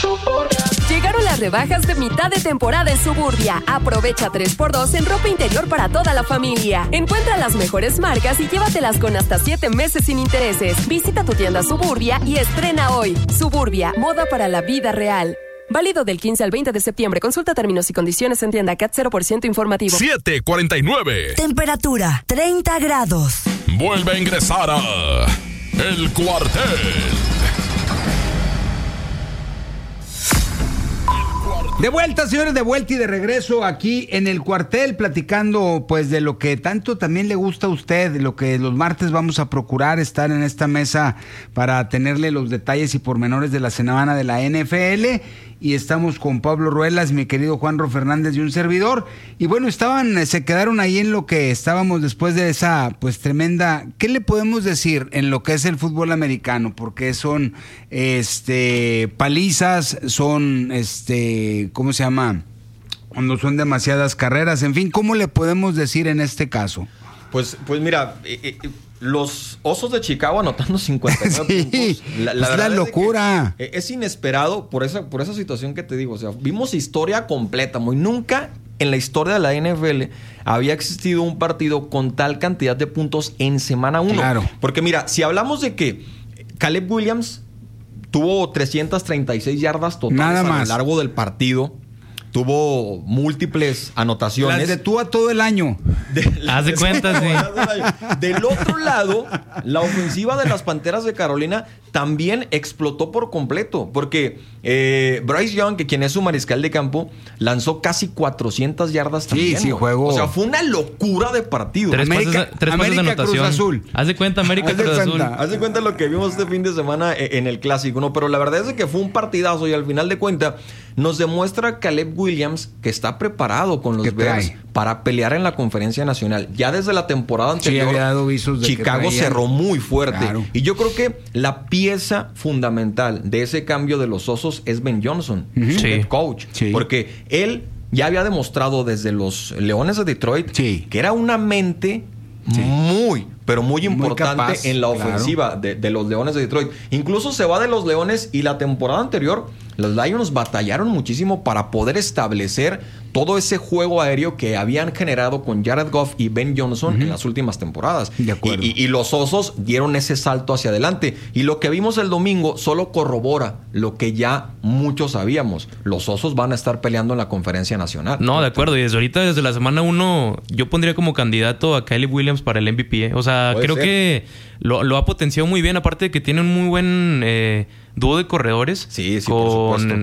Llegaron las rebajas de mitad de temporada en Suburbia. Aprovecha 3x2 en ropa interior para toda la familia. Encuentra las mejores marcas y llévatelas con hasta 7 meses sin intereses. Visita tu tienda Suburbia y estrena hoy. Suburbia, moda para la vida real. Válido del 15 al 20 de septiembre. Consulta términos y condiciones en tienda CAT 0% informativo. 7:49. Temperatura 30 grados. Vuelve a ingresar a El Cuartel. De vuelta, señores, de vuelta y de regreso aquí en El Cuartel, platicando pues de lo que tanto también le gusta a usted, lo que los martes vamos a procurar estar en esta mesa para tenerle los detalles y pormenores de la semana de la NFL. Y estamos con Pablo Ruelas, mi querido Juanro Fernández y un servidor. Y bueno, se quedaron ahí en lo que estábamos después de esa pues tremenda, ¿qué le podemos decir en lo que es el fútbol americano? Porque son palizas, son ¿cómo se llama? Cuando son demasiadas carreras, en fin, ¿cómo le podemos decir en este caso? Pues mira, los Osos de Chicago anotando 59 puntos. La verdad locura. Es inesperado por esa situación que te digo. O sea, vimos historia completa. Nunca en la historia de la NFL había existido un partido con tal cantidad de puntos en semana 1. Claro. Porque mira, si hablamos de que Caleb Williams tuvo 336 yardas totales a lo largo del partido, tuvo múltiples anotaciones. Las de tú a todo el año. Haz de cuenta, sí. Del otro lado, la ofensiva de las Panteras de Carolina también explotó por completo. Porque Bryce Young, que quien es su mariscal de campo, lanzó casi 400 yardas también. Sí, juego. O sea, fue una locura de partido. Tres pases de anotación. Cruz Azul. Haz de cuenta, América Cruz Azul. Haz de cuenta lo que vimos este fin de semana en el Clásico, ¿no? Pero la verdad es que fue un partidazo y al final de cuentas nos demuestra Caleb Williams que está preparado con los Bears para pelear en la Conferencia Nacional. Ya desde la temporada anterior, había dado visos de Chicago cerró muy fuerte. Claro. Y yo creo que la pieza fundamental de ese cambio de los Osos es Ben Johnson, su head coach. Sí. Porque él ya había demostrado desde los Leones de Detroit que era una mente pero muy importante capaz, en la ofensiva de los Leones de Detroit. Incluso se va de los Leones y la temporada anterior los Lions batallaron muchísimo para poder establecer todo ese juego aéreo que habían generado con Jared Goff y Ben Johnson en las últimas temporadas. De acuerdo. Y los Osos dieron ese salto hacia adelante. Y lo que vimos el domingo solo corrobora lo que ya muchos sabíamos. Los Osos van a estar peleando en la Conferencia Nacional. No, de acuerdo. Y desde la semana 1, yo pondría como candidato a Caleb Williams para el MVP. O sea, creo que lo ha potenciado muy bien. Aparte de que tiene un muy buen dúo de corredores. Sí, con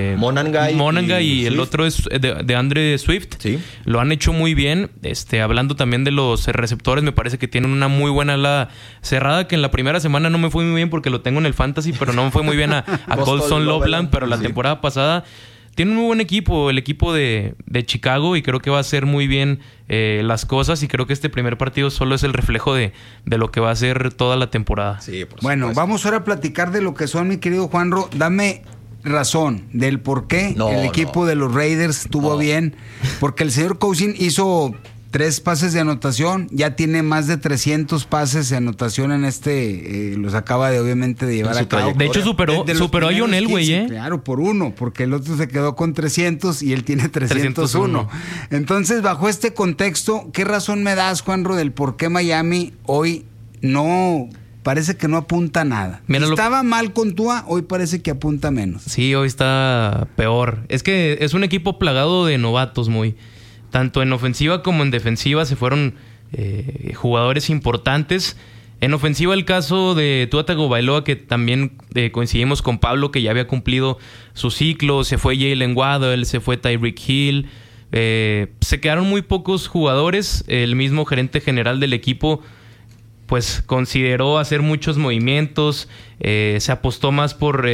Monangai y el otro es de Andre Swift. Sí. Lo han hecho muy bien. Hablando también de los receptores, me parece que tienen una muy buena ala cerrada, que en la primera semana no me fue muy bien porque lo tengo en el fantasy, pero no me fue muy bien a Colston Loveland, pero la temporada pasada tiene un muy buen equipo, el equipo de Chicago, y creo que va a hacer muy bien las cosas, y creo que este primer partido solo es el reflejo de lo que va a ser toda la temporada. Sí, por bueno, supuesto. vamos ahora a platicar de lo que son, mi querido Juanro. Dame razón del por qué el equipo de los Raiders estuvo bien, porque el señor Cousin hizo 3 pases de anotación, ya tiene más de 300 pases de anotación en los acaba de obviamente de llevar a cabo. De hecho superó a John Elway, Claro, por 1, porque el otro se quedó con 300 y él tiene 301. Entonces, bajo este contexto, ¿qué razón me das, Juanro, del por qué Miami hoy no parece que no apunta nada? Estaba mal con Tua, hoy parece que apunta menos. Sí, hoy está peor. Es que es un equipo plagado de novatos tanto en ofensiva como en defensiva se fueron jugadores importantes. En ofensiva el caso de Tua Tagovailoa, que también coincidimos con Pablo, que ya había cumplido su ciclo. Se fue Jalen Waddle, se fue Tyreek Hill. Se quedaron muy pocos jugadores. El mismo gerente general del equipo pues consideró hacer muchos movimientos. Se apostó más por...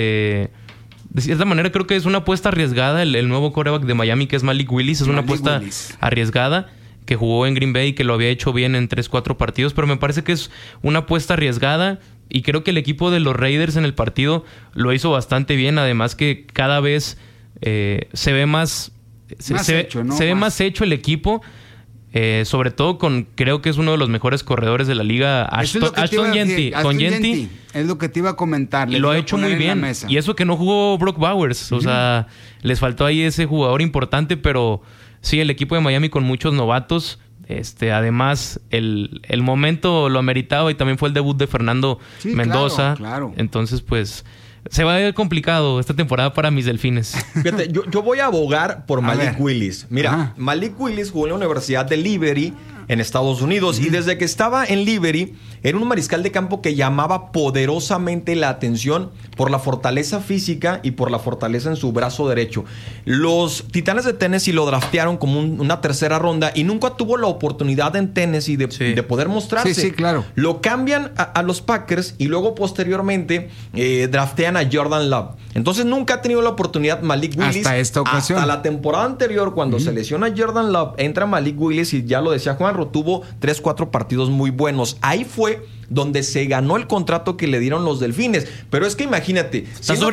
de cierta manera creo que es una apuesta arriesgada el nuevo quarterback de Miami, que es Malik Willis. Es una apuesta arriesgada, que jugó en Green Bay y que lo había hecho bien en 3-4 partidos, pero me parece que es una apuesta arriesgada, y creo que el equipo de los Raiders en el partido lo hizo bastante bien. Además que cada vez se ve más hecho el equipo. Sobre todo creo que es uno de los mejores corredores de la liga, Ashton Jeanty. Es lo que te iba a comentar. Y lo ha hecho muy bien. Y eso que no jugó Brock Bowers. O sea, les faltó ahí ese jugador importante, pero sí, el equipo de Miami con muchos novatos. Además, el momento lo ameritaba y también fue el debut de Fernando Mendoza. Claro. Entonces, pues, se va a ver complicado esta temporada para mis Delfines. Fíjate, yo voy a abogar por Malik Willis. Mira, Malik Willis jugó en la Universidad de Liberty en Estados Unidos y desde que estaba en Liberty era un mariscal de campo que llamaba poderosamente la atención por la fortaleza física y por la fortaleza en su brazo derecho. Los Titanes de Tennessee lo draftearon como una tercera ronda y nunca tuvo la oportunidad en Tennessee de poder mostrarse. Sí, claro. Lo cambian a los Packers y luego posteriormente draftean a Jordan Love. Entonces nunca ha tenido la oportunidad Malik Willis. Hasta esta ocasión. Hasta la temporada anterior, cuando se lesiona a Jordan Love, entra Malik Willis y ya lo decía Juanro, tuvo 3-4 partidos muy buenos. Ahí fue donde se ganó el contrato que le dieron los Delfines. Pero es que imagínate...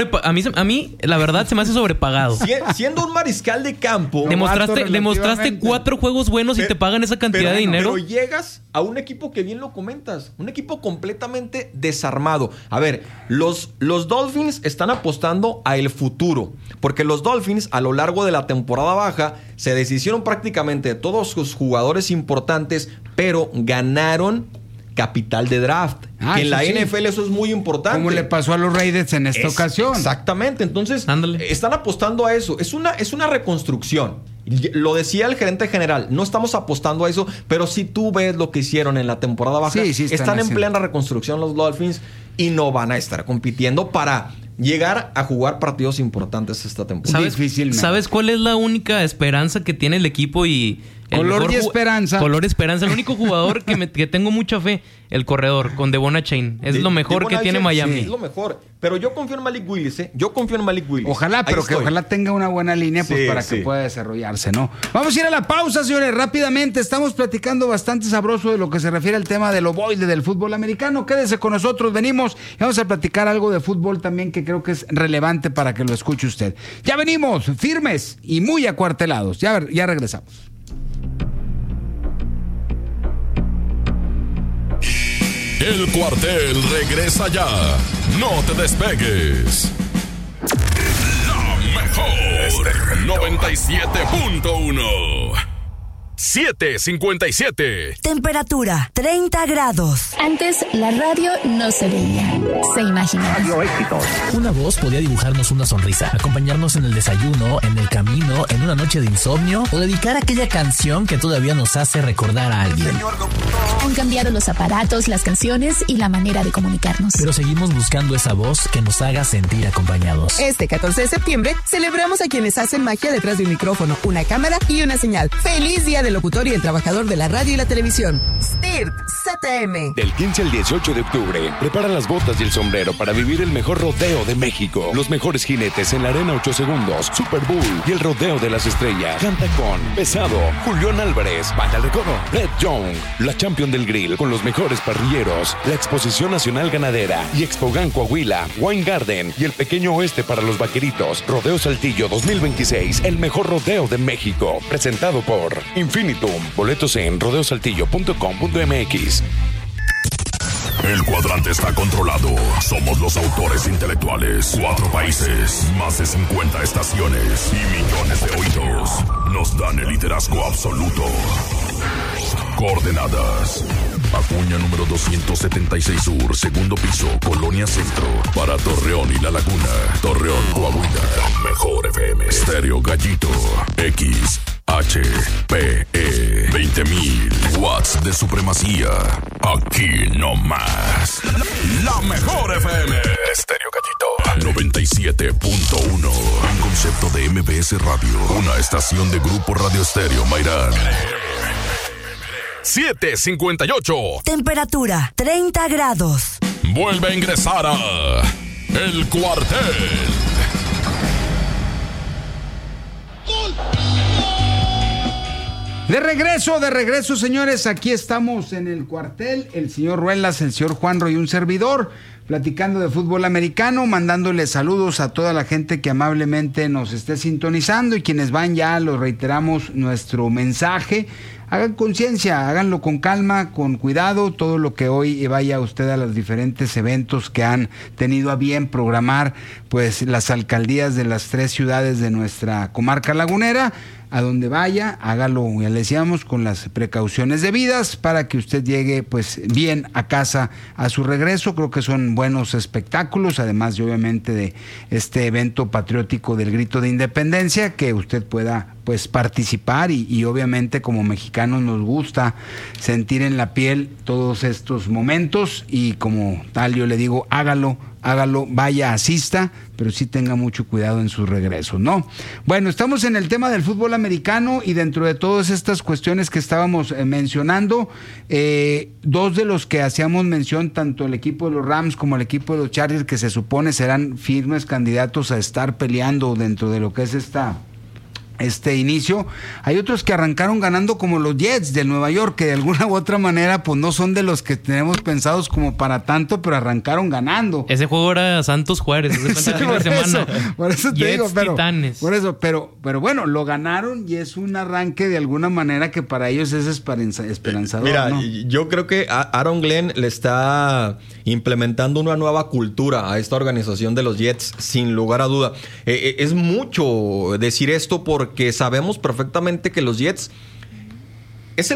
A mí, la verdad, se me hace sobrepagado. Siendo un mariscal de campo... Demostraste 4 juegos buenos y te pagan esa cantidad de dinero. Pero llegas a un equipo que bien lo comentas. Un equipo completamente desarmado. A ver, los Dolphins están apostando a el futuro. Porque los Dolphins, a lo largo de la temporada baja, se deshicieron prácticamente de todos sus jugadores importantes, pero ganaron capital de draft. Que en la NFL eso es muy importante. Como le pasó a los Raiders en esta ocasión. Exactamente. Entonces, están apostando a eso. Es una reconstrucción. Lo decía el gerente general. No estamos apostando a eso, pero si tú ves lo que hicieron en la temporada baja, están en plena reconstrucción los Dolphins y no van a estar compitiendo para llegar a jugar partidos importantes esta temporada. ¿Sabes cuál es la única esperanza que tiene el equipo y... Color y esperanza. El único jugador que tengo mucha fe, el corredor, con Devon Chain. Es lo mejor que tiene Miami. Sí, es lo mejor. Pero yo confío en Malik Willis, Ojalá, pero que ojalá tenga una buena línea para que pueda desarrollarse, ¿no? Vamos a ir a la pausa, señores, rápidamente. Estamos platicando bastante sabroso de lo que se refiere al tema del ovoide del fútbol americano. Quédese con nosotros, venimos y vamos a platicar algo de fútbol también que creo que es relevante para que lo escuche usted. Ya venimos, firmes y muy acuartelados. Ya regresamos. El Cuartel regresa ya. No te despegues. La mejor 97.1 7:57. Temperatura 30 grados. Antes la radio no se veía, se imaginaba. Una voz podía dibujarnos una sonrisa, acompañarnos en el desayuno, en el camino, en una noche de insomnio o dedicar aquella canción que todavía nos hace recordar a alguien. Han cambiado los aparatos, las canciones y la manera de comunicarnos. Pero seguimos buscando esa voz que nos haga sentir acompañados. Este 14 de septiembre celebramos a quienes hacen magia detrás de un micrófono, una cámara y una señal. ¡Feliz Día del Locutor y el Trabajador de la Radio y la Televisión! STIRT CTM. Del 15 al 18 de octubre, prepara las botas y el sombrero para vivir el mejor rodeo de México. Los mejores jinetes en la Arena 8 Segundos, Super Bowl y el Rodeo de las Estrellas. Canta con Pesado, Julián Álvarez, Banda de Recodo, Red Young, la Champion del Grill con los mejores parrilleros, la Exposición Nacional Ganadera y Expogan Coahuila, Wine Garden y el Pequeño Oeste para los Vaqueritos. Rodeo Saltillo 2026, el mejor rodeo de México. Presentado por Infinitum. Boletos en rodeosaltillo.com.mx. El cuadrante está controlado. Somos los autores intelectuales. 4 países, más de 50 estaciones y millones de oídos. Nos dan el liderazgo absoluto. Coordenadas: Acuña número 276 Sur, segundo piso, Colonia Centro. Para Torreón y La Laguna. Torreón, Coahuila. Mejor FM. Estéreo Gallito. XHPE 20.000 watts de supremacía. Aquí no más. La mejor FM. Estéreo Gallito 97.1. Un concepto de MBS Radio. Una estación de Grupo Radio Estéreo Mairán. 7:58. Temperatura 30 grados. Vuelve a ingresar a El Cuartel. De regreso, señores. Aquí estamos en El Cuartel. El señor Ruelas, el señor Juanro y un servidor. platicando de fútbol americano, mandándole saludos a toda la gente que amablemente nos esté sintonizando y quienes van ya, los reiteramos nuestro mensaje. Hagan conciencia, háganlo con calma, con cuidado, todo lo que hoy vaya usted a los diferentes eventos que han tenido a bien programar pues las alcaldías de las 3 ciudades de nuestra comarca lagunera. A donde vaya, hágalo, ya le decíamos, con las precauciones debidas para que usted llegue pues bien a casa a su regreso. Creo que son buenos espectáculos, además de, obviamente, de este evento patriótico del Grito de Independencia, que usted pueda pues participar y obviamente como mexicanos nos gusta sentir en la piel todos estos momentos y como tal yo le digo, hágalo, vaya, asista, pero sí tenga mucho cuidado en sus regresos, ¿no? Bueno, estamos en el tema del fútbol americano y dentro de todas estas cuestiones que estábamos mencionando, 2 de los que hacíamos mención, tanto el equipo de los Rams como el equipo de los Chargers, que se supone serán firmes candidatos a estar peleando dentro de lo que es este inicio. Hay otros que arrancaron ganando, como los Jets de Nueva York, que de alguna u otra manera pues no son de los que tenemos pensados como para tanto, pero arrancaron ganando. Ese juego era Santos Juárez, Sí, por eso te Jets, digo, pero Titanes. Por eso, pero bueno, lo ganaron y es un arranque de alguna manera que para ellos es esperanzador. Mira, ¿no? yo creo que Aaron Glenn le está implementando una nueva cultura a esta organización de los Jets, sin lugar a duda. Es mucho decir esto porque sabemos perfectamente que los Jets es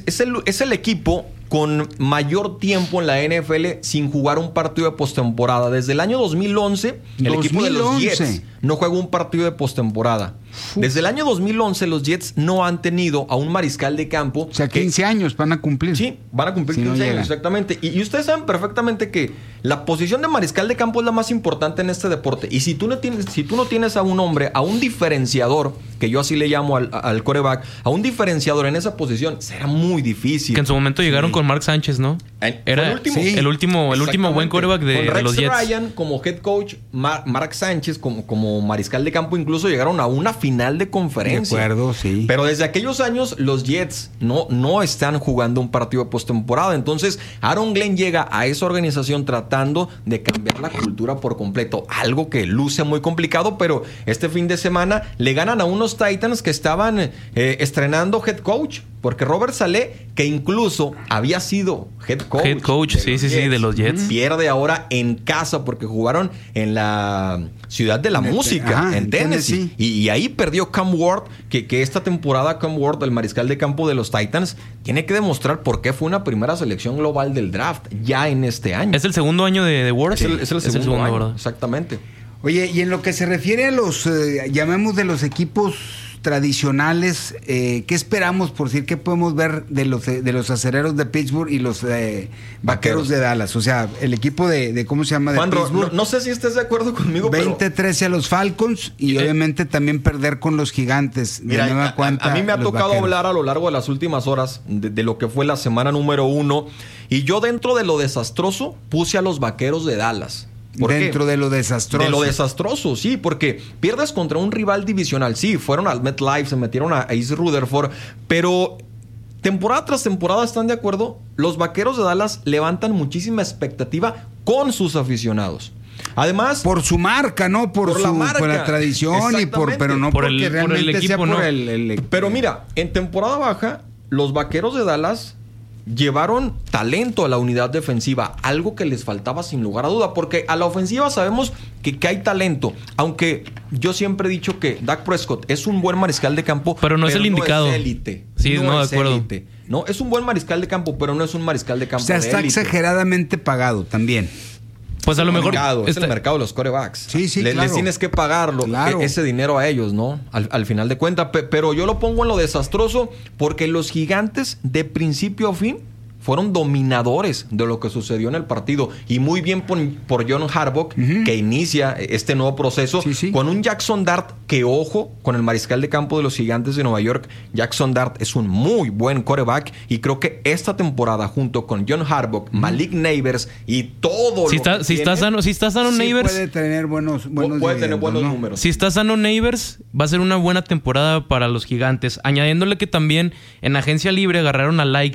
el equipo con mayor tiempo en la NFL sin jugar un partido de postemporada. Desde el año 2011, el equipo de los Jets no juega un partido de postemporada. Desde el año 2011, los Jets no han tenido a un mariscal de campo. O sea, 15 años van a cumplir. Sí, van a cumplir 15 años, exactamente. Y ustedes saben perfectamente que la posición de mariscal de campo es la más importante en este deporte. Y si tú no tienes a un hombre, a un diferenciador, que yo así le llamo al quarterback, a un diferenciador en esa posición, será muy difícil. Que en su momento llegaron con Mark Sánchez, ¿no? Era el último buen quarterback de los Jets. Rex Ryan como head coach, Mark Sánchez como mariscal de campo, incluso llegaron a una final de conferencia. De acuerdo, sí. Pero desde aquellos años los Jets no están jugando un partido de postemporada. Entonces Aaron Glenn llega a esa organización tratando de cambiar la cultura por completo. Algo que luce muy complicado, pero este fin de semana le ganan a unos Titans que estaban estrenando head coach. Porque Robert Saleh, que incluso había sido head coach de los Jets, pierde ahora en casa porque jugaron en la ciudad de la música, en Tennessee. Y ahí perdió Cam Ward, que esta temporada Cam Ward, el mariscal de campo de los Titans, tiene que demostrar por qué fue una primera selección global del draft ya en este año. ¿Es el segundo año de Ward? Es el segundo año, ¿verdad? exactamente. Oye, y en lo que se refiere a los, llamemos de los equipos tradicionales, ¿qué esperamos? Por decir, ¿qué podemos ver de los acereros de Pittsburgh y los vaqueros de Dallas? O sea, el equipo de ¿cómo se llama? De Pittsburgh. No sé si estés de acuerdo conmigo, 20-13 a los Falcons y obviamente también perder con los Gigantes. Mira, a mí me ha tocado hablar a lo largo de las últimas horas de lo que fue la semana número 1 y yo dentro de lo desastroso puse a los Vaqueros de Dallas. Dentro de lo desastroso. De lo desastroso, sí, porque pierdes contra un rival divisional. Sí, fueron al MetLife, se metieron a East Rutherford, pero temporada tras temporada, ¿están de acuerdo? Los Vaqueros de Dallas levantan muchísima expectativa con sus aficionados. Además, por su marca, ¿no? Por la tradición y pero no por porque realmente el equipo, sea por ¿no? el Pero mira, en temporada baja, los Vaqueros de Dallas llevaron talento a la unidad defensiva, algo que les faltaba sin lugar a duda, porque a la ofensiva sabemos que hay talento, aunque yo siempre he dicho que Dak Prescott es un buen mariscal de campo, pero no es el indicado. Es élite. Sí, no, de acuerdo. Élite. No, es un buen mariscal de campo, pero no es un mariscal de campo. O sea, está élite. Exageradamente pagado también. Pues a lo mejor es el mercado de los quarterbacks. Sí, claro. Les tienes que pagarlo ese dinero a ellos, ¿no? Al final de cuentas. Pero yo lo pongo en lo desastroso porque los Gigantes de principio a fin fueron dominadores de lo que sucedió en el partido. Y muy bien por John Harbaugh, que inicia este nuevo proceso con un Jackson Dart que, ojo, con el mariscal de campo de los Gigantes de Nueva York. Jackson Dart es un muy buen quarterback y creo que esta temporada, junto con John Harbaugh, Malik Neighbors y todo si está sano Neighbors, puede tener buenos números. Si está sano Neighbors, va a ser una buena temporada para los Gigantes. Añadiéndole que también en agencia libre agarraron a Likely,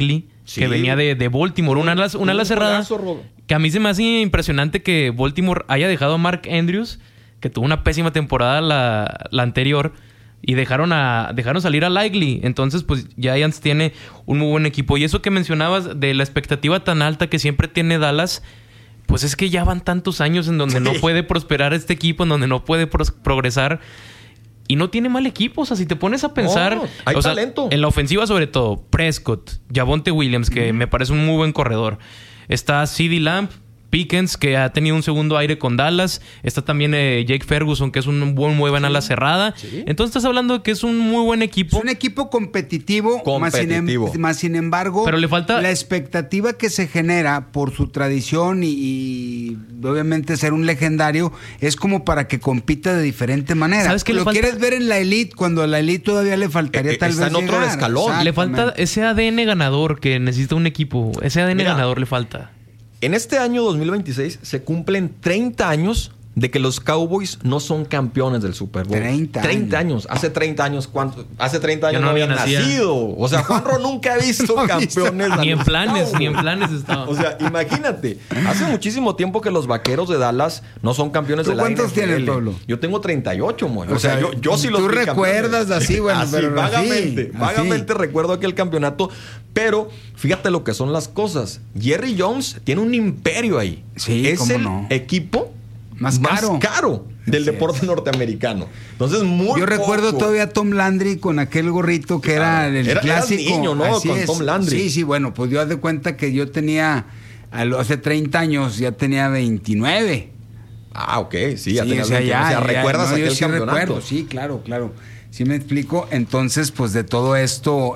que venía de Baltimore. Una ala cerrada que a mí se me hace impresionante que Baltimore haya dejado a Mark Andrews, que tuvo una pésima temporada la anterior, y dejaron salir a Likely. Entonces, pues Giants tiene un muy buen equipo. Y eso que mencionabas de la expectativa tan alta que siempre tiene Dallas, pues es que ya van tantos años en donde no puede prosperar este equipo, en donde no puede progresar. Y no tiene mal equipo. O sea, si te pones a pensar... hay talento. En la ofensiva, sobre todo, Prescott, Javonte Williams, que me parece un muy buen corredor. Está CeeDee Lamb, Pickens, que ha tenido un segundo aire con Dallas. Está también Jake Ferguson, que es un muy buen ala cerrada. Sí. Entonces estás hablando de que es un muy buen equipo. Es un equipo competitivo. Más sin embargo, pero le falta la expectativa que se genera por su tradición y obviamente ser un legendario es como para que compita de diferente manera. ¿Sabes qué lo quieres ver en la elite cuando a la elite todavía le faltaría tal vez está en otro escalón. Le falta ese ADN ganador que necesita un equipo. Ese ADN ganador le falta. En este año 2026 se cumplen 30 años de que los Cowboys no son campeones del Super Bowl. 30 años. Hace 30 años, ¿cuánto? Hace 30 años no habían nacido. O sea, Juanro nunca ha visto campeones. Ni en planes estaba. O sea, imagínate. Hace muchísimo tiempo que los Vaqueros de Dallas no son campeones de la NFL. ¿Cuántos tienes, Pablo? Yo tengo 38, Moy. O sea, yo sí los vi campeones. Tú recuerdas así, bueno, así, pero vagamente recuerdo aquel campeonato. Pero fíjate lo que son las cosas. Jerry Jones tiene un imperio ahí. Sí, es el equipo más caro del deporte norteamericano. Entonces, yo recuerdo todavía a Tom Landry con aquel gorrito que era el clásico. Eras niño, ¿no? Con Tom Landry. Sí, bueno, pues yo haz de cuenta que yo tenía, hace 30 años, ya tenía 29. Ah, ok, sí, ya tenías 29. O sea, ¿recuerdas aquel campeonato? Recuerdo, sí, claro. Sí me explico. Entonces, pues de todo esto,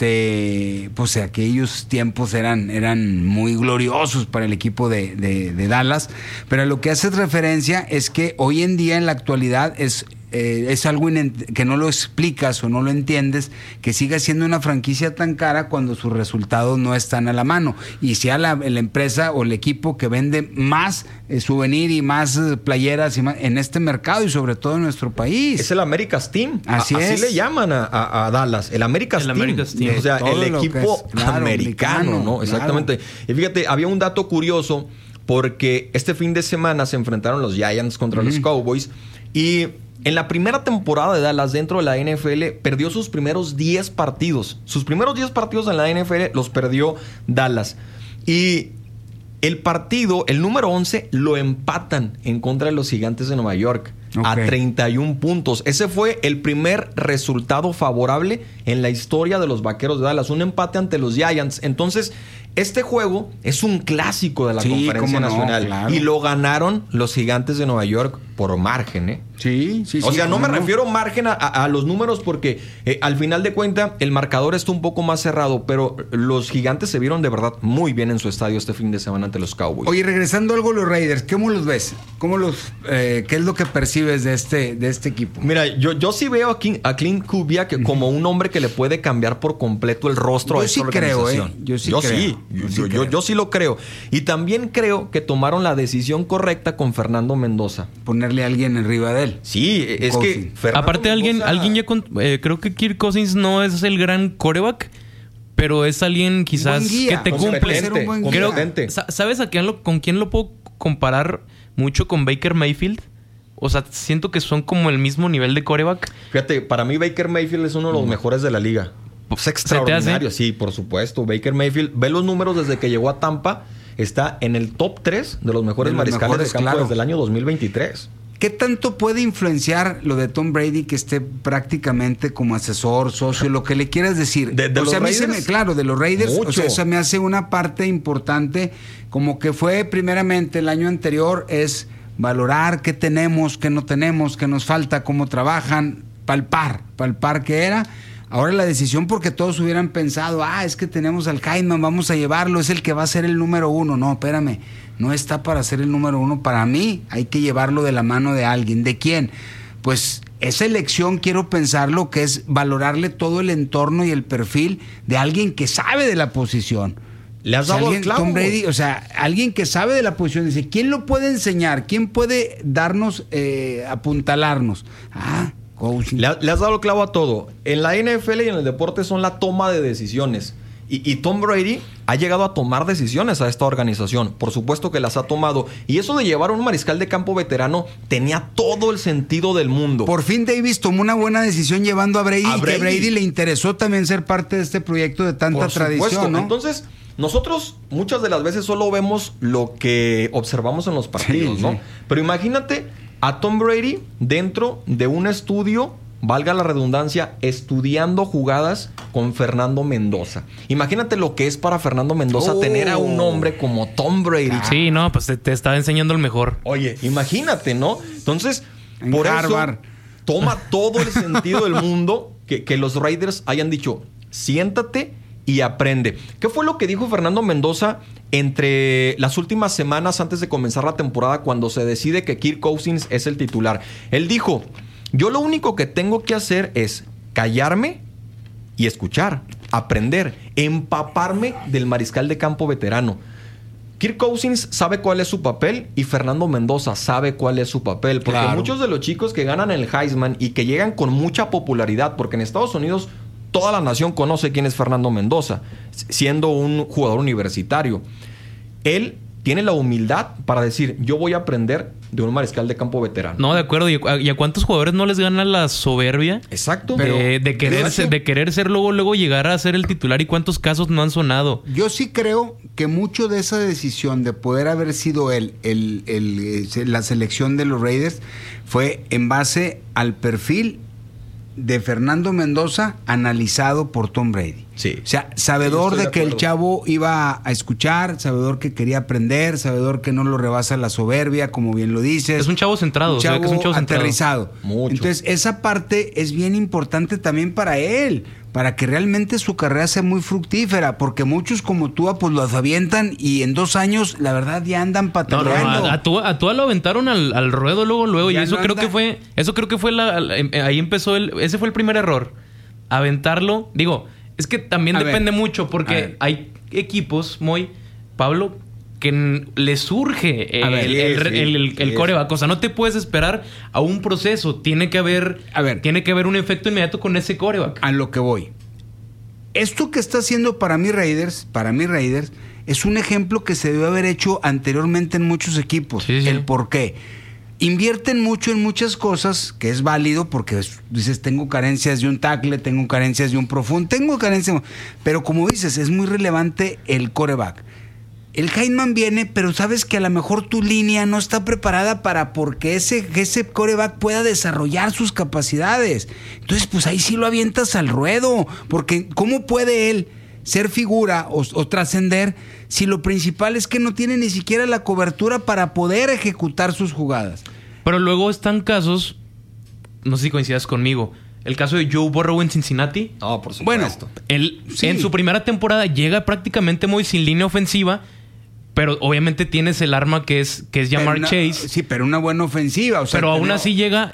pues aquellos tiempos eran muy gloriosos para el equipo de Dallas. Pero a lo que haces referencia es que hoy en día, en la actualidad, es algo que no lo explicas o no lo entiendes, que siga siendo una franquicia tan cara cuando sus resultados no están a la mano. Y sea la empresa o el equipo que vende más souvenir y más playeras y más, en este mercado y sobre todo en nuestro país. Es el America's Team. Así le llaman a Dallas, el America's Team. O sea, el equipo americano, ¿no? Exactamente. Claro. Y fíjate, había un dato curioso porque este fin de semana se enfrentaron los Giants contra los Cowboys y en la primera temporada de Dallas dentro de la NFL perdió sus primeros 10 partidos. Sus primeros 10 partidos en la NFL los perdió Dallas. Y el partido, el número 11, lo empatan en contra de los Gigantes de Nueva York. A 31 puntos. Ese fue el primer resultado favorable en la historia de los Vaqueros de Dallas. Un empate ante los Giants. Entonces, este juego es un clásico de la Conferencia Nacional. Claro. Y lo ganaron los Gigantes de Nueva York por margen, ¿eh? Sí. O sea, no me refiero margen a los números porque al final de cuentas el marcador está un poco más cerrado, pero los Gigantes se vieron de verdad muy bien en su estadio este fin de semana ante los Cowboys. Oye, regresando algo a los Raiders, ¿cómo los ves? ¿Qué es lo que percibes de este equipo? Mira, yo sí veo a Clint Kubiak como un hombre que le puede cambiar por completo el rostro a esta organización. Yo sí lo creo. Y también creo que tomaron la decisión correcta con Fernando Mendoza. Ponerle a alguien arriba de él. Sí, es que Fernando aparte Mendoza... alguien ya creo que Kirk Cousins no es el gran quarterback, pero es alguien quizás que te cumple. ¿Sabes con quién lo puedo comparar mucho? Con Baker Mayfield. O sea, siento que son como el mismo nivel de quarterback. Fíjate, para mí Baker Mayfield es uno de los mejores de la liga. Es extraordinario, sí, por supuesto. Baker Mayfield, ve los números desde que llegó a Tampa, está en el top 3 de los mejores mariscales de campo desde el año 2023. ¿Qué tanto puede influenciar lo de Tom Brady que esté prácticamente como asesor, socio, lo que le quieras decir? ¿De los Raiders? Claro, de los Raiders. Mucho. O sea, eso me hace una parte importante, como que fue primeramente el año anterior, es valorar qué tenemos, qué no tenemos, qué nos falta, cómo trabajan, palpar qué era. Ahora la decisión, porque todos hubieran pensado, es que tenemos al Heisman, vamos a llevarlo, es el que va a ser el número 1. No, espérame, no está para ser el número 1. Para mí hay que llevarlo de la mano de alguien. ¿De quién? Pues esa elección, quiero pensarlo, que es valorarle todo el entorno y el perfil de alguien que sabe de la posición. Le has dado el clavo. Tom Brady, o sea, alguien que sabe de la posición, dice, ¿quién lo puede enseñar? ¿Quién puede darnos, apuntalarnos? Le has dado el clavo a todo. En la NFL y en el deporte son la toma de decisiones. Y Tom Brady ha llegado a tomar decisiones a esta organización. Por supuesto que las ha tomado. Y eso de llevar a un mariscal de campo veterano tenía todo el sentido del mundo. Por fin Davis tomó una buena decisión llevando a Brady. Y que Brady le interesó también ser parte de este proyecto de tanta tradición, ¿no? Entonces, nosotros muchas de las veces solo vemos lo que observamos en los partidos, ¿no? Pero imagínate a Tom Brady dentro de un estudio, valga la redundancia, estudiando jugadas con Fernando Mendoza. Imagínate lo que es para Fernando Mendoza tener a un hombre como Tom Brady. Sí, no, pues te estaba enseñando el mejor. Oye, imagínate, ¿no? Entonces, por Harvard. Eso toma todo el sentido del mundo que los Raiders hayan dicho, siéntate y aprende. ¿Qué fue lo que dijo Fernando Mendoza entre las últimas semanas antes de comenzar la temporada cuando se decide que Kirk Cousins es el titular? Él dijo: yo lo único que tengo que hacer es callarme y escuchar, aprender, empaparme del mariscal de campo veterano. Kirk Cousins sabe cuál es su papel y Fernando Mendoza sabe cuál es su papel. Porque muchos de los chicos que ganan el Heisman y que llegan con mucha popularidad, porque en Estados Unidos toda la nación conoce quién es Fernando Mendoza, siendo un jugador universitario. Él tiene la humildad para decir, yo voy a aprender de un mariscal de campo veterano. No, de acuerdo. ¿Y a cuántos jugadores no les gana la soberbia? Exacto. De querer ser luego llegar a ser el titular? ¿Y cuántos casos no han sonado? Yo sí creo que mucho de esa decisión de poder haber sido la selección de los Raiders fue en base al perfil de Fernando Mendoza analizado por Tom Brady. Sí. O sea, sabedor de que el chavo iba a escuchar, sabedor que quería aprender, sabedor que no lo rebasa la soberbia, como bien lo dices. Es un chavo centrado. Un chavo, que es un chavo aterrizado. Mucho. Entonces, esa parte es bien importante también para él, para que realmente su carrera sea muy fructífera, porque muchos como Tua pues los avientan y en 2 años la verdad ya andan pataleando. A Tua lo aventaron al ruedo luego y eso creo que fue ahí empezó ese fue el primer error. Aventarlo, digo, es que también depende mucho porque hay equipos, Pablo, que le surge el coreback. O sea, no te puedes esperar a un proceso. Tiene que haber un efecto inmediato con ese coreback. A lo que voy. Esto que está haciendo para mí Raiders, es un ejemplo que se debe haber hecho anteriormente en muchos equipos. Sí. El por qué. Invierten mucho en muchas cosas, que es válido porque dices, tengo carencias de un tackle, tengo carencias de un profundo, pero como dices, es muy relevante el quarterback. El Heisman viene, pero sabes que a lo mejor tu línea no está preparada porque ese quarterback pueda desarrollar sus capacidades. Entonces, pues ahí sí lo avientas al ruedo, porque ¿cómo puede él ser figura o trascender si lo principal es que no tiene ni siquiera la cobertura para poder ejecutar sus jugadas? Pero luego están casos, no sé si coincidas conmigo, el caso de Joe Burrow en Cincinnati. No, por supuesto. Bueno, él en su primera temporada llega prácticamente muy sin línea ofensiva, pero obviamente tienes el arma que es Ja'Marr Chase. Sí, pero una buena ofensiva. O sea, pero aún así llega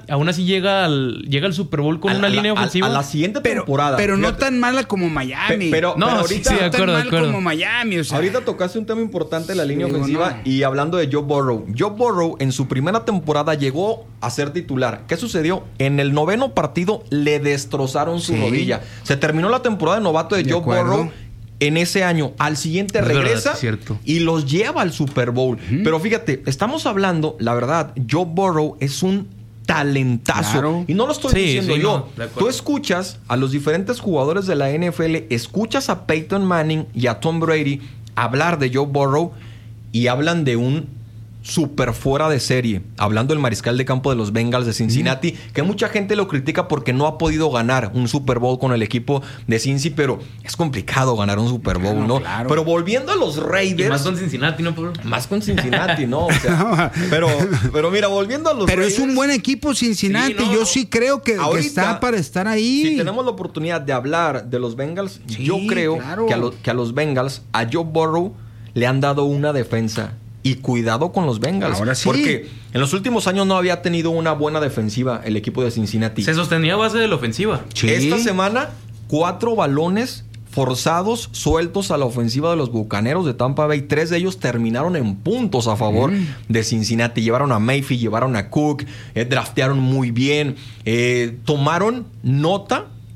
al Super Bowl con una línea ofensiva. A la siguiente temporada. Pero no tan mala como Miami. Pero ahorita no tan mal como Miami. O sea. Ahorita tocaste un tema importante de la línea ofensiva. Y hablando de Joe Burrow. Joe Burrow en su primera temporada llegó a ser titular. ¿Qué sucedió? En el 9º partido le destrozaron su rodilla. Se terminó la temporada de novato de Joe Burrow. En ese año, al siguiente regresa y los lleva al Super Bowl. Pero fíjate, estamos hablando, la verdad, Joe Burrow es un talentazo. Claro. Y no lo estoy diciendo yo. No, tú escuchas a los diferentes jugadores de la NFL, escuchas a Peyton Manning y a Tom Brady hablar de Joe Burrow y hablan de un súper fuera de serie. Hablando del mariscal de campo de los Bengals de Cincinnati, que mucha gente lo critica porque no ha podido ganar un Super Bowl con el equipo de Cincy, pero es complicado ganar un Super Bowl, ¿no? Claro. Pero volviendo a los Raiders... Y más con Cincinnati, ¿no? Más con Cincinnati, ¿no? O sea, pero mira, volviendo a los Raiders... Pero es un buen equipo Cincinnati. Sí, yo sí creo que está para estar ahí. Si tenemos la oportunidad de hablar de los Bengals, yo creo que a los Bengals, a Joe Burrow, le han dado una defensa. Y cuidado con los Bengals. Ahora sí. Porque en los últimos años no había tenido una buena defensiva el equipo de Cincinnati. Se sostenía a base de la ofensiva. Sí. Esta semana, 4 balones forzados, sueltos a la ofensiva de los Bucaneros de Tampa Bay. 3 de ellos terminaron en puntos a favor de Cincinnati. Llevaron a Mayfield, llevaron a Cook, draftearon muy bien. Tomaron nota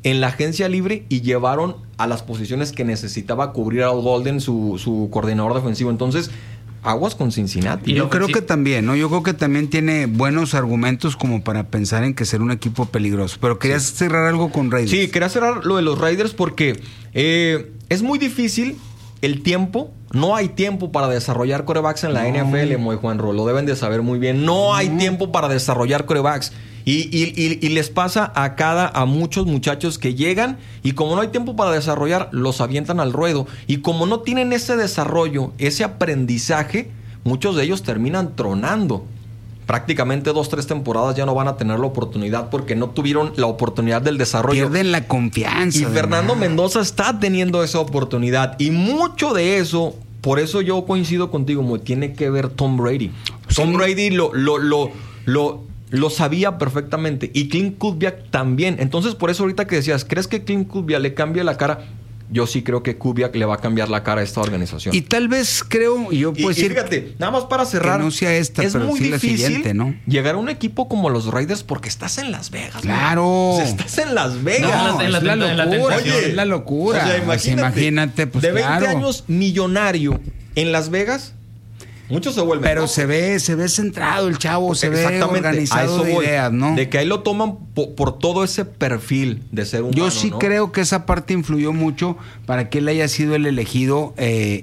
en la agencia libre y llevaron a las posiciones que necesitaba cubrir Al Golden, su coordinador defensivo. Entonces, aguas con Cincinnati. Y yo creo que también, ¿no? Yo creo que también tiene buenos argumentos como para pensar en que ser un equipo peligroso. Pero querías cerrar algo con Raiders. Sí, quería cerrar lo de los Raiders porque es muy difícil el tiempo. No hay tiempo para desarrollar quarterbacks en la NFL, muy Juanro. Lo deben de saber muy bien. No hay tiempo para desarrollar quarterbacks. Y les pasa a muchos muchachos que llegan y como no hay tiempo para desarrollar, los avientan al ruedo. Y como no tienen ese desarrollo, ese aprendizaje, muchos de ellos terminan tronando. Prácticamente 2-3 temporadas ya no van a tener la oportunidad porque no tuvieron la oportunidad del desarrollo. Pierden la confianza. Y Fernando Mendoza está teniendo esa oportunidad. Y mucho de eso, por eso yo coincido contigo, tiene que ver Tom Brady. Tom Brady lo sabía perfectamente. Y Clint Kubiak también. Entonces, por eso ahorita que decías, ¿crees que Clint Kubiak le cambie la cara? Yo sí creo que Kubiak le va a cambiar la cara a esta organización. Y tal vez creo, yo puedo decir... fíjate, nada más para cerrar... Que no sea esta, es pero muy sí difícil la siguiente, ¿no? Llegar a un equipo como los Raiders porque estás en Las Vegas. ¡Claro! O sea, estás en Las Vegas. No, es la locura. Oye, es la locura. O sea, imagínate pues de 20 claro. años millonario en Las Vegas... Muchos se vuelven. Pero se ve centrado el chavo, se ve organizado de ideas, ¿no? De que ahí lo toman por todo ese perfil de ser humano. Yo sí creo que esa parte influyó mucho para que él haya sido el elegido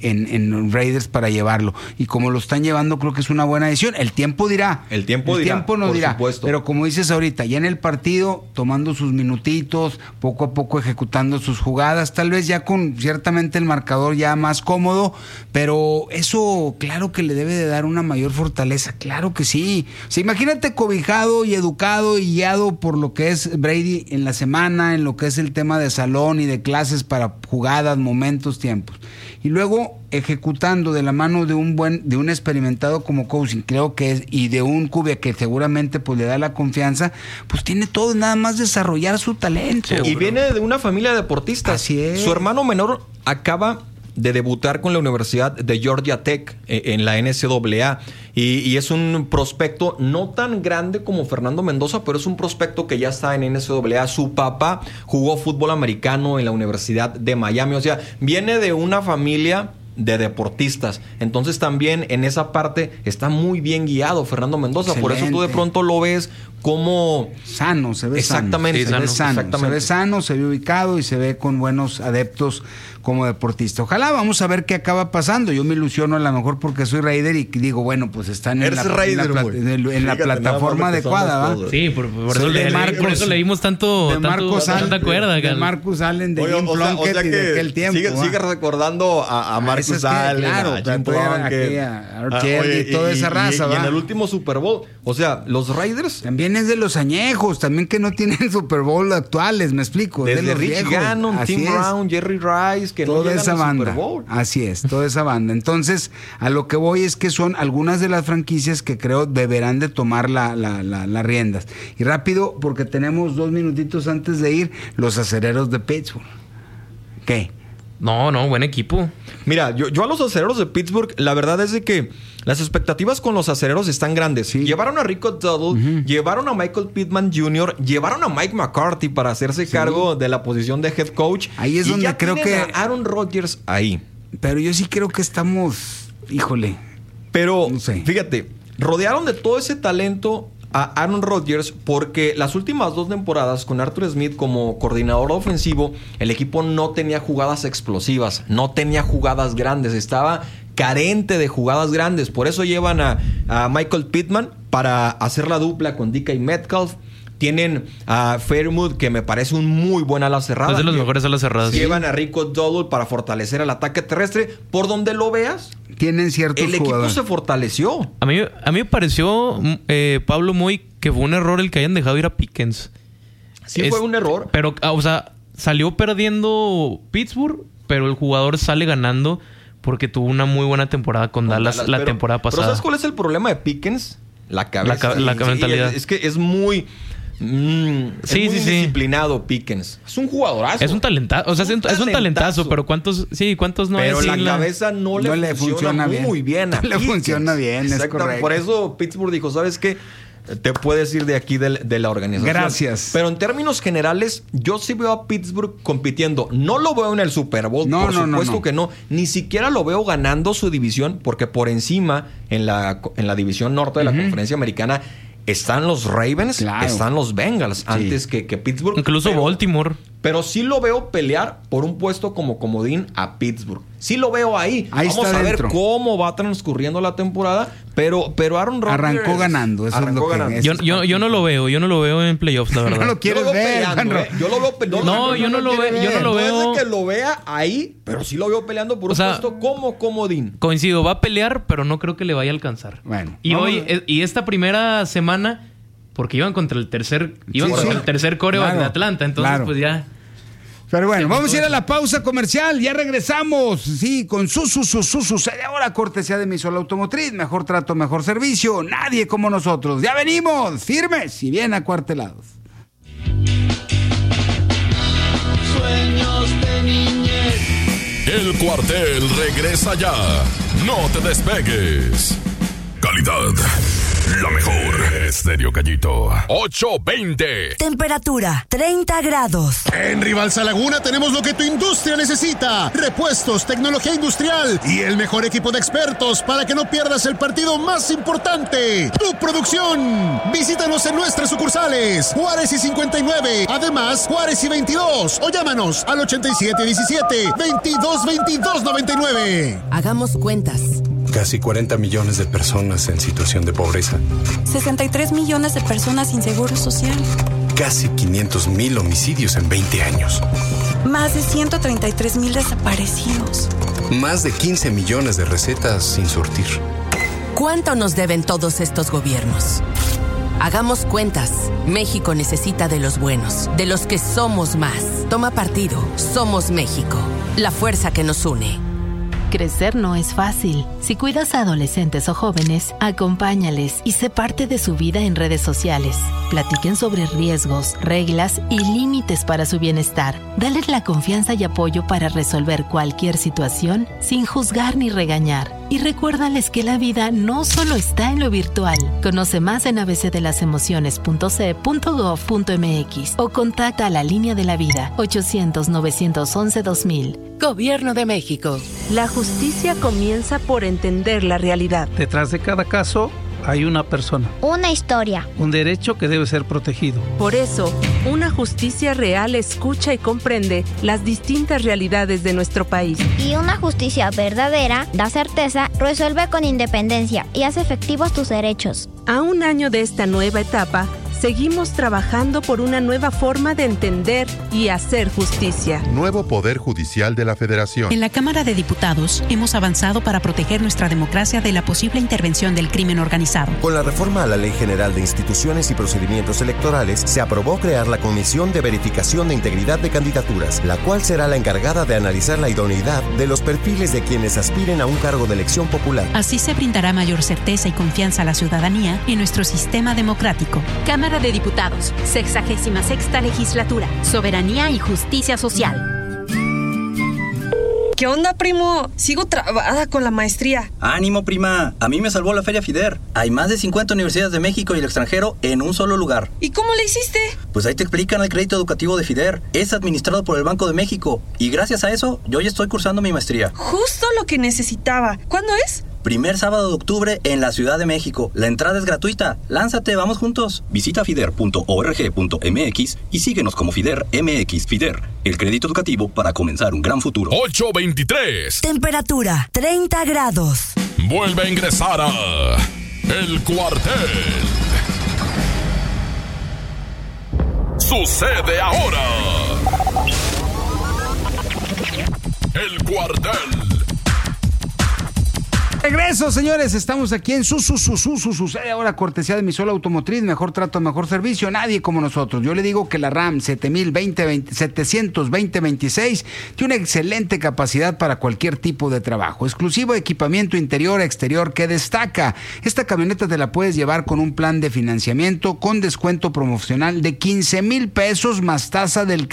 en Raiders para llevarlo. Y como lo están llevando, creo que es una buena decisión. El tiempo dirá. El tiempo nos dirá. Supuesto. Pero como dices ahorita, ya en el partido, tomando sus minutitos, poco a poco ejecutando sus jugadas, tal vez ya con ciertamente el marcador ya más cómodo, pero eso, claro que le debe de dar una mayor fortaleza, claro que sí. O sea, imagínate cobijado y educado y guiado por lo que es Brady en la semana, en lo que es el tema de salón y de clases para jugadas, momentos, tiempos. Y luego ejecutando de la mano de un experimentado como Cousins, creo que es, y de un Kubiak que seguramente pues le da la confianza, pues tiene todo, nada más desarrollar su talento. Y viene de una familia de deportistas. Así es. Su hermano menor acaba de debutar con la Universidad de Georgia Tech en la NCAA y es un prospecto no tan grande como Fernando Mendoza, pero es un prospecto que ya está en NCAA. Su papá jugó fútbol americano en la Universidad de Miami, o sea, viene de una familia de deportistas. Entonces también en esa parte está muy bien guiado Fernando Mendoza. Excelente. Por eso tú de pronto lo ves como sano, se ve exactamente, sano. Sí, sano. Exactamente. Se ve sano, se ve ubicado y se ve con buenos adeptos como deportista. Ojalá, vamos a ver qué acaba pasando. Yo me ilusiono a lo mejor porque soy Raider y digo, bueno, pues están en la plataforma adecuada, ¿va? Sí, por eso le dimos tanta cuerda. De Marcus Allen, de Jim Plunkett y de aquel tiempo. Sigue recordando a Marcus Allen, claro, a Jim Plunkett, a Archie y toda esa raza, y en el último Super Bowl, o sea, los Raiders también es de los añejos, también que no tienen Super Bowl actuales, me explico. Desde Rich Gannon, Tim Brown, Jerry Rice, que toda no llegan esa al banda. Super Bowl. Así es, toda esa banda. Entonces, a lo que voy es que son algunas de las franquicias que creo deberán de tomar las riendas. Y rápido, porque tenemos 2 minutitos antes de ir, los Acereros de Pittsburgh. ¿Qué? No, buen equipo. Mira, yo a los Acereros de Pittsburgh, la verdad es de que las expectativas con los Acereros están grandes. Sí. Llevaron a Rico Dowdle, llevaron a Michael Pittman Jr., llevaron a Mike McCarthy para hacerse cargo de la posición de head coach. Ahí es donde ya creo que... a Aaron Rodgers ahí. Pero yo sí creo que estamos... Híjole. Pero, no sé. Fíjate, rodearon de todo ese talento a Aaron Rodgers porque las últimas 2 temporadas con Arthur Smith como coordinador ofensivo, el equipo no tenía jugadas explosivas, no tenía jugadas grandes, estaba carente de jugadas grandes. Por eso llevan a Michael Pittman para hacer la dupla con DK Metcalf. Tienen a Fairmouth, que me parece un muy buen ala cerrada. Es de los mejores alas cerradas. Llevan a Rico Dowdle para fortalecer el ataque terrestre. Por donde lo veas, tienen ciertos el jugadores. equipo se fortaleció. A mí me pareció, Pablo Moy, que fue un error el que hayan dejado ir a Pickens. Sí, fue un error. Pero, o sea, salió perdiendo Pittsburgh, pero el jugador sale ganando porque tuvo una muy buena temporada con Dallas la temporada pasada. Pero ¿sabes cuál es el problema de Pickens? La cabeza. La mentalidad. Es que es muy... muy disciplinado Pickens. Es un jugadorazo. Es un talentazo. O sea, es un talentazo, pero ¿cuántos no pero es? Pero la cabeza no le funciona muy bien. No le funciona bien, es correcto. Por eso Pittsburgh dijo, ¿sabes qué? te puedes ir de aquí de la organización. Gracias. Pero en términos generales, yo sí veo a Pittsburgh compitiendo. No lo veo en el Super Bowl, por supuesto que no. Ni siquiera lo veo ganando su división, porque por encima, en la división norte de la Conferencia Americana, están los Ravens, están los Bengals, antes que Pittsburgh. Incluso Baltimore. Pero sí lo veo pelear por un puesto como comodín a Pittsburgh. Sí lo veo ahí. Vamos a ver cómo va transcurriendo la temporada. Pero Aaron Rodgers arrancó ganando. Eso es lo que es. Yo no lo veo en playoffs, la verdad. No lo quieres ver. Yo lo veo peleando. No, yo no lo veo. No es que lo vea ahí, pero sí lo veo peleando por un puesto como comodín. Coincido, va a pelear, pero no creo que le vaya a alcanzar. Bueno. Y esta primera semana, porque iban contra el tercer coreback de Atlanta, entonces pues ya. Pero bueno, vamos a ir a la pausa comercial, ya regresamos, sí, con su ahora cortesía de Misola Automotriz, mejor trato, mejor servicio, nadie como nosotros, ya venimos, firmes y bien acuartelados. Sueños de niñez. El Cuartel regresa ya, no te despegues. Calidad, la mejor. Estéreo Gallito 820. Temperatura 30 grados. En Rivalsa Laguna tenemos lo que tu industria necesita: repuestos, tecnología industrial y el mejor equipo de expertos para que no pierdas el partido más importante, tu producción. Visítanos en nuestras sucursales Juárez y 59, además Juárez y 22, o llámanos al 8717-222299. Hagamos cuentas. Casi 40 millones de personas en situación de pobreza. 63 millones de personas sin seguro social. Casi 500,000 homicidios en 20 años. Más de 133,000 desaparecidos. Más de 15 millones de recetas sin surtir. ¿Cuánto nos deben todos estos gobiernos? Hagamos cuentas. México necesita de los buenos, de los que somos más. Toma partido. Somos México. La fuerza que nos une. Crecer no es fácil. Si cuidas a adolescentes o jóvenes, acompáñales y sé parte de su vida en redes sociales. Platiquen sobre riesgos, reglas y límites para su bienestar. Dale la confianza y apoyo para resolver cualquier situación sin juzgar ni regañar. Y recuérdales que la vida no solo está en lo virtual. Conoce más en abcdelasemociones.ce.gov.mx o contacta a la Línea de la Vida 800-911-2000. Gobierno de México. La justicia comienza por entender la realidad. Detrás de cada caso hay una persona. Una historia. Un derecho que debe ser protegido. Por eso, una justicia real escucha y comprende las distintas realidades de nuestro país. Y una justicia verdadera da certeza, resuelve con independencia y hace efectivos tus derechos. A un año de esta nueva etapa, seguimos trabajando por una nueva forma de entender y hacer justicia. Nuevo Poder Judicial de la Federación. En la Cámara de Diputados hemos avanzado para proteger nuestra democracia de la posible intervención del crimen organizado. Con la reforma a la Ley General de Instituciones y Procedimientos Electorales, se aprobó crear la Comisión de Verificación de Integridad de Candidaturas, la cual será la encargada de analizar la idoneidad de los perfiles de quienes aspiren a un cargo de elección popular. Así se brindará mayor certeza y confianza a la ciudadanía en nuestro sistema democrático. Cámara de Diputados, 66ª Legislatura, Soberanía y Justicia Social. ¿Qué onda, primo? Sigo trabada con la maestría. ¡Ánimo, prima! A mí me salvó la Feria FIDER. Hay más de 50 universidades de México y el extranjero en un solo lugar. ¿Y cómo le hiciste? Pues ahí te explican el crédito educativo de FIDER. Es administrado por el Banco de México. Y gracias a eso, yo ya estoy cursando mi maestría. Justo lo que necesitaba. ¿Cuándo es? Primer sábado de octubre en la Ciudad de México. La entrada es gratuita. Lánzate, vamos juntos. Visita fider.org.mx y síguenos como FIDER MX. FIDER, el crédito educativo para comenzar un gran futuro. 823. Temperatura 30 grados. Vuelve a ingresar a El Cuartel. Sucede ahora. El Cuartel. Regreso, señores, estamos aquí en sucede ahora cortesía de Misola Automotriz, mejor trato, mejor servicio, nadie como nosotros. Yo le digo que la RAM 720-26 tiene una excelente capacidad para cualquier tipo de trabajo, exclusivo equipamiento interior, exterior que destaca. Esta camioneta te la puedes llevar con un plan de financiamiento con descuento promocional de 15,000 pesos más tasa del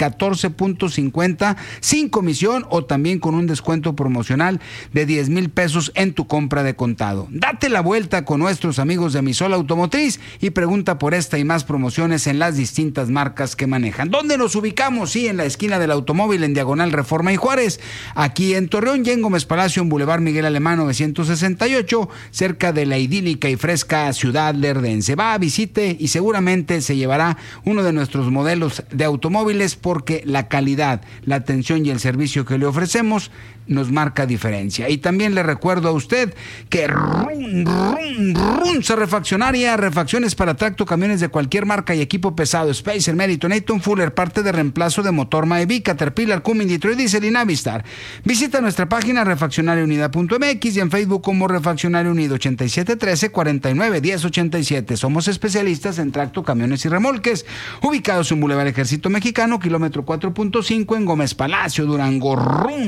14.50 sin comisión, o también con un descuento promocional de 10,000 pesos en tu compra compra de contado. Date la vuelta con nuestros amigos de Misol Automotriz y pregunta por esta y más promociones en las distintas marcas que manejan. ¿Dónde nos ubicamos? Sí, en la esquina del automóvil, en diagonal Reforma y Juárez, aquí en Torreón, y en Gómez Palacio, en Boulevard Miguel Alemán 968, cerca de la idílica y fresca ciudad lerdense. Va, visite y seguramente se llevará uno de nuestros modelos de automóviles, porque la calidad, la atención y el servicio que le ofrecemos nos marca diferencia. Y también le recuerdo a usted que Runza Refaccionaria, refacciones para tracto, camiones de cualquier marca y equipo pesado, Spacer, Meriton, Eaton, Fuller, parte de reemplazo de motor Maevi, Caterpillar, Cummins, Detroit Diesel y Navistar. Visita nuestra página refaccionariaunida.mx y en Facebook como Refaccionaria Unido 8713-491087. Somos especialistas en tracto, camiones y remolques, ubicados en Boulevard Ejército Mexicano, kilómetro 4.5 en Gómez Palacio, Durango.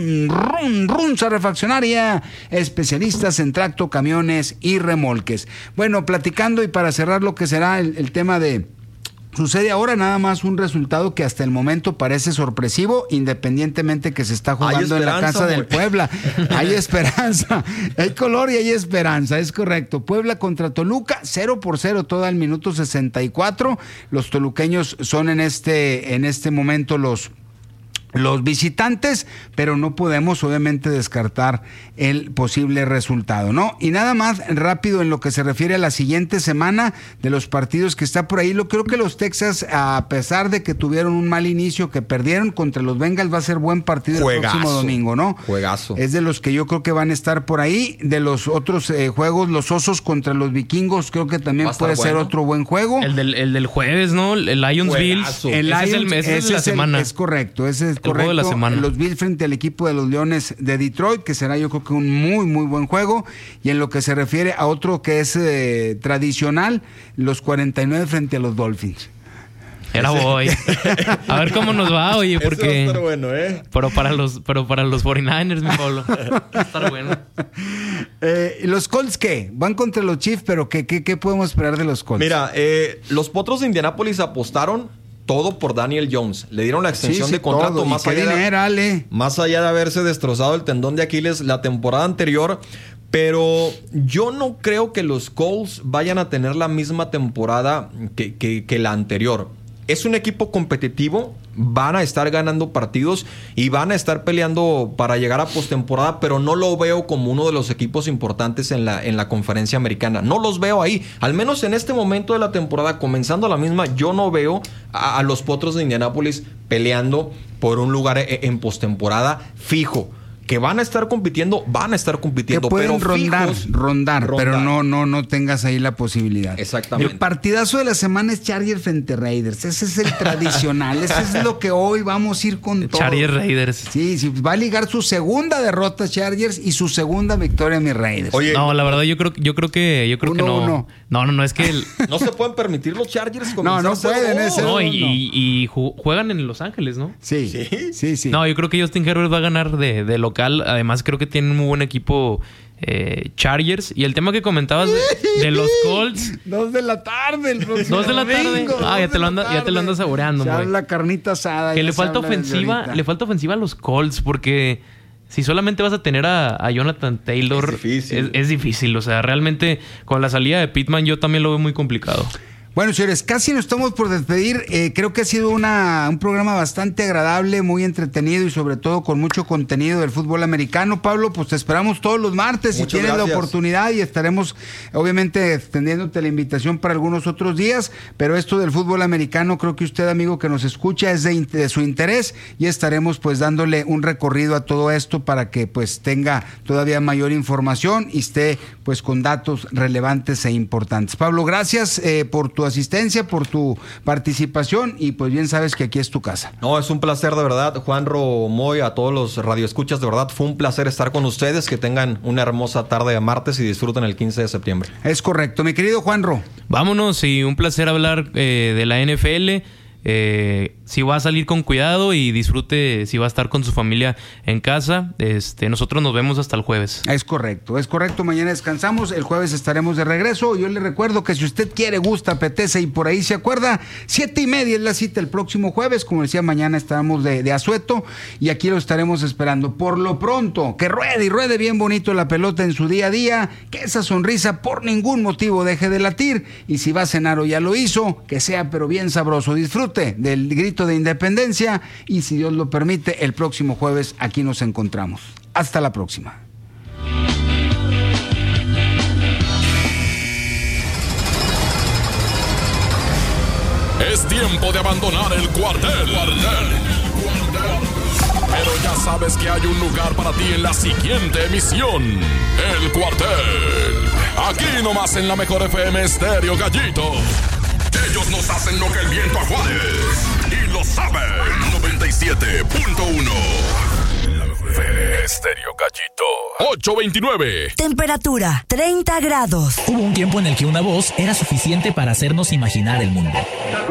Runza Refaccionaria, especialistas en tracto, camiones y remolques. Bueno, platicando y para cerrar lo que será el tema de... Sucede ahora nada más un resultado que hasta el momento parece sorpresivo, independientemente que se está jugando en la casa del Puebla. Hay esperanza, hay color y hay esperanza, es correcto. Puebla contra Toluca, 0-0 todo al minuto 64. Los toluqueños son en este momento los visitantes, pero no podemos obviamente descartar el posible resultado, ¿no? Y nada más rápido en lo que se refiere a la siguiente semana de los partidos que está por ahí. Creo que los Texas, a pesar de que tuvieron un mal inicio, que perdieron contra los Bengals, va a ser buen partido el próximo domingo, ¿no? Juegazo. Es de los que yo creo que van a estar por ahí. De los otros juegos, los Osos contra los Vikingos, creo que también puede ser otro buen juego. El del jueves, ¿no? El Lions Bills. Ese es la semana. Es correcto, ese es correcto. De la semana. Los Bills frente al equipo de los Leones de Detroit, que será yo creo que un muy muy buen juego. Y en lo que se refiere a otro que es tradicional, los 49 frente a los Dolphins. Voy. A ver cómo nos va, oye, porque... Eso va a estar bueno, ¿eh? Pero para los 49ers, mi Pablo. Va a estar bueno. ¿Los Colts qué? Van contra los Chiefs, pero ¿qué podemos esperar de los Colts? Mira, los Potros de Indianápolis apostaron todo por Daniel Jones. Le dieron la extensión de contrato todo. más allá de haberse destrozado el tendón de Aquiles la temporada anterior. Pero yo no creo que los Colts vayan a tener la misma temporada que la anterior. Es un equipo competitivo, van a estar ganando partidos y van a estar peleando para llegar a postemporada, pero no lo veo como uno de los equipos importantes en la conferencia americana. No los veo ahí. Al menos en este momento de la temporada, comenzando la misma, yo no veo a los Potros de Indianápolis peleando por un lugar en postemporada fijo. Que van a estar compitiendo, que pueden pero rondar, pero no tengas ahí la posibilidad. Exactamente. El partidazo de la semana es Chargers frente Raiders. Ese es el tradicional. Ese es lo que hoy vamos a ir con todo. Chargers Raiders. Sí, va a ligar su segunda derrota Chargers y su segunda victoria mis Raiders. Oye, no, la verdad yo creo que no. No, es que no se pueden permitir los Chargers. No pueden. Y juegan en Los Ángeles, ¿no? Sí. No, yo creo que Justin Herbert va a ganar de local. Además, creo que tienen un muy buen equipo Chargers. Y el tema que comentabas de los Colts. 2 de la tarde el próximo 2 de la tarde. domingo, Ya te lo andas saboreando, ya la carnita asada. Que le falta ofensiva a los Colts, porque si solamente vas a tener a Jonathan Taylor, es difícil. O sea, realmente con la salida de Pittman yo también lo veo muy complicado. Bueno, señores, casi nos estamos por despedir. Creo que ha sido un programa bastante agradable, muy entretenido y sobre todo con mucho contenido del fútbol americano. Pablo, pues te esperamos todos los martes si tienes la oportunidad y estaremos obviamente extendiéndote la invitación para algunos otros días, pero esto del fútbol americano creo que usted, amigo que nos escucha, es de su interés y estaremos pues dándole un recorrido a todo esto para que pues tenga todavía mayor información y esté pues con datos relevantes e importantes. Pablo, gracias por tu asistencia, por tu participación y pues bien sabes que aquí es tu casa. No, es un placer de verdad, Juanro, Moy, a todos los radioescuchas, de verdad fue un placer estar con ustedes, que tengan una hermosa tarde de martes y disfruten el 15 de septiembre. Es correcto, mi querido Juanro. Vámonos y un placer hablar de la NFL. si va a salir con cuidado y disfrute si va a estar con su familia en casa. Nosotros nos vemos hasta el jueves. Es correcto. Mañana descansamos, el jueves estaremos de regreso. Yo le recuerdo que si usted quiere, gusta, apetece y por ahí se acuerda, 7:30 es la cita el próximo jueves. Como decía, mañana estaremos de asueto y aquí lo estaremos esperando. Por lo pronto, que ruede y ruede bien bonito la pelota en su día a día, que esa sonrisa por ningún motivo deje de latir, y si va a cenar o ya lo hizo, que sea pero bien sabroso. Disfrute del grito de independencia y, si Dios lo permite, el próximo jueves aquí nos encontramos. Hasta la próxima. Es tiempo de abandonar el cuartel. Pero ya sabes que hay un lugar para ti en la siguiente emisión. El cuartel. Aquí nomás en la mejor FM Estéreo Gallito. Ellos nos hacen lo que el viento a Juárez. Y lo saben. 97.1. La mejor FM Estéreo Gallito. 8:29. Temperatura 30 grados. Hubo un tiempo en el que una voz era suficiente para hacernos imaginar el mundo.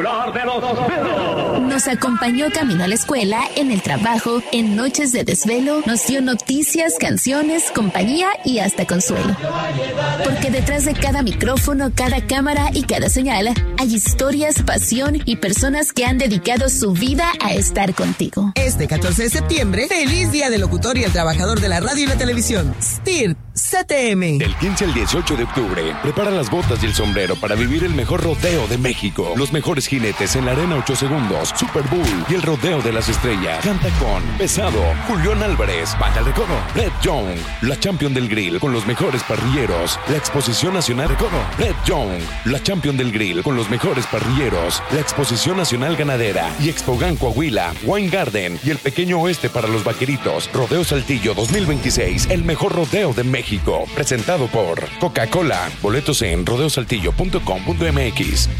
Nos acompañó camino a la escuela, en el trabajo, en noches de desvelo, nos dio noticias, canciones, compañía y hasta consuelo. Porque detrás de cada micrófono, cada cámara y cada señal, hay historias, pasión y personas que han dedicado su vida a estar contigo. Este 14 de septiembre, feliz Día del Locutor y el Trabajador de la Radio y la Televisión. STIRT CTM. Del 15 al 18 de octubre, prepara las botas y el sombrero para vivir el mejor rodeo de México. Los mejores jinetes en la Arena 8 Segundos, Super Bowl y el Rodeo de las Estrellas. Canta con Pesado, Julián Álvarez, Banda El Recodo, Red Young, la Champion del Grill con los mejores parrilleros. La Exposición Nacional Recodo, Red Young, la Champion del Grill con los mejores parrilleros. La Exposición Nacional Ganadera y Expogan Coahuila, Wine Garden y el Pequeño Oeste para los Vaqueritos. Rodeo Saltillo 2026, el mejor rodeo de México. Presentado por Coca-Cola. Boletos en rodeosaltillo.com.mx.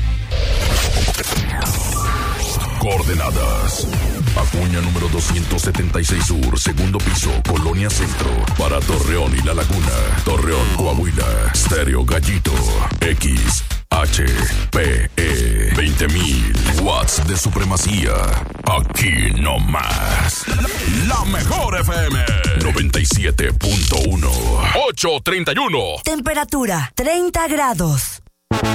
Coordenadas: Acuña número 276 Sur, segundo piso, Colonia Centro. Para Torreón y La Laguna. Torreón, Coahuila. Estéreo Gallito. XHPE 20.000 watts de supremacía. Aquí no más. La mejor FM 97.1. 8:31. Temperatura 30 grados.